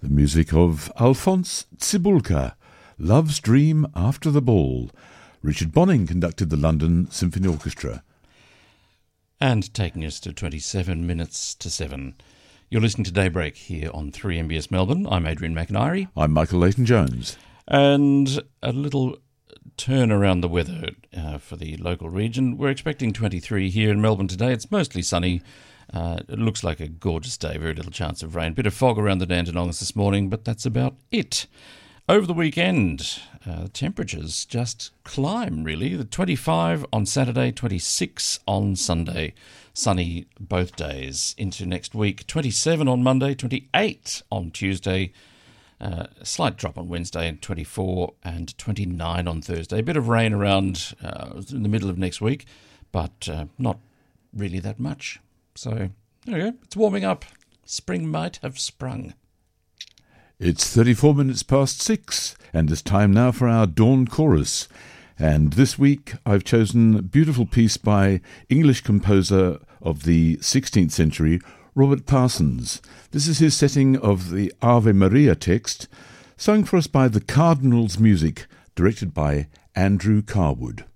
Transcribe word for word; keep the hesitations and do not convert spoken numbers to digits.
music of Alphonse Cibulka, Love's Dream After the Ball. Richard Bonning conducted the London Symphony Orchestra. And taking us to twenty-seven minutes to seven. You're listening to Daybreak here on three M B S Melbourne. I'm Adrian McIntyre. I'm Michael Leighton-Jones. And a little turn around the weather uh, for the local region. We're expecting twenty-three here in Melbourne today. It's mostly sunny. Uh, it looks like a gorgeous day, very little chance of rain. Bit of fog around the Dandenongs this morning, but that's about it. Over the weekend, uh, temperatures just climb, really. The twenty-five on Saturday, twenty-six on Sunday. Sunny both days into next week. twenty-seven on Monday, twenty-eight on Tuesday. Uh, a slight drop on Wednesday, and twenty-four and twenty-nine on Thursday. A bit of rain around uh, in the middle of next week, but uh, not really that much. So, there we go. It's warming up. Spring might have sprung. It's thirty-four minutes past six, and it's time now for our Dawn Chorus. And this week I've chosen a beautiful piece by English composer of the sixteenth century, Robert Parsons. This is his setting of the Ave Maria text, sung for us by the Cardinals Music, directed by Andrew Carwood.